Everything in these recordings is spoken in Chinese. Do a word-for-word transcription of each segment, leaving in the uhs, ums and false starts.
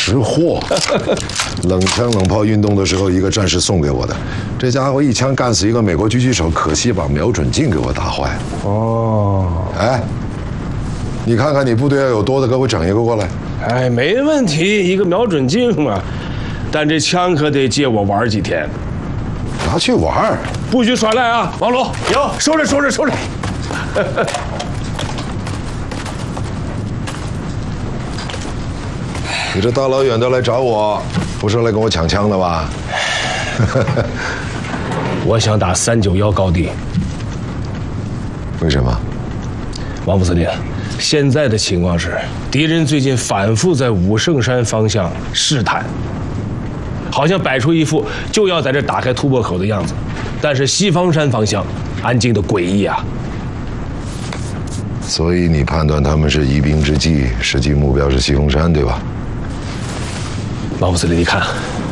识货。冷枪冷炮运动的时候，一个战士送给我的，这家伙一枪干死一个美国狙击手，可惜把瞄准镜给我打坏了。哦，哎，你看看你部队要有多的，给我整一个过来。 哎，没问题，一个瞄准镜嘛。但这枪可得借我玩几天。 拿去玩， 不许耍赖啊！王龙，有，收着，收着，收着。 你这大老远的来找我，不是来跟我抢枪的吧？ 我想打三九幺高地。 为什么？ 王副司令，现在的情况是，敌人最近反复在武圣山方向试探，好像摆出一副就要在这打开突破口的样子，但是西方山方向安静的诡异啊。 所以你判断他们是疑兵之计，实际目标是西峰山，对吧？ 王副司令，你看，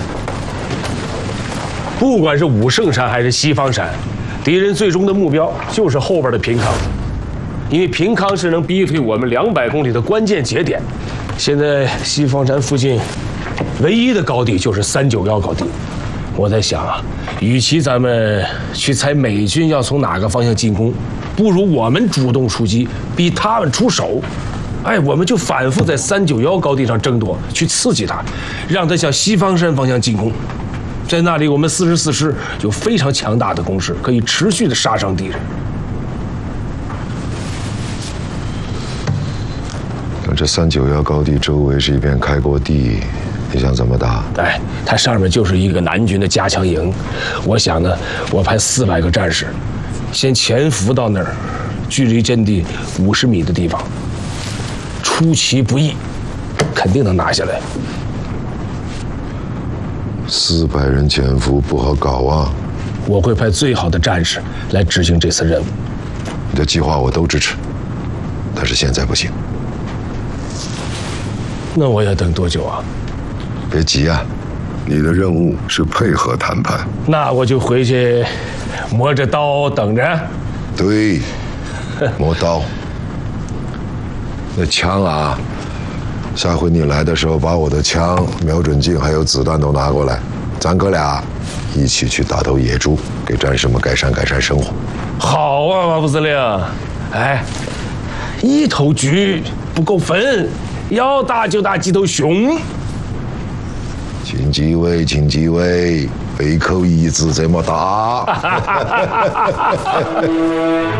不管是武圣山还是西方山，敌人最终的目标就是后边的平康，因为平康是能逼退我们两百公里的关键节点。现在西方山附近唯一的高地就是三九幺高地。我在想啊，与其咱们去猜美军要从哪个方向进攻，不如我们主动出击，逼他们出手。哎，我们就反复在三九幺高地上争夺，去刺激他，让他向西方山方向进攻。在那里，我们四十四师有非常强大的攻势，可以持续的杀伤敌人。 那这三九幺高地周围是一片开阔地，你想怎么打？ 哎，它上面就是一个南军的加强营。我想呢，我派四百个战士，先潜伏到那儿，距离阵地五十米的地方。出其不意，肯定能拿下来。 四百人潜伏不好搞啊！ 我会派最好的战士来执行这次任务。 你的计划我都支持，但是现在不行。 那我要等多久啊？ 别急啊，你的任务是配合谈判。 那我就回去磨着刀等着。 对，磨刀。那枪啊，下回你来的时候，把我的枪、瞄准镜还有子弹都拿过来，咱哥俩一起去打头野猪，给战士们改善改善生活。 好啊，王副司令。哎，一头橘不够分，要打就打几头熊。 请几位，请几位，背口一直这么大。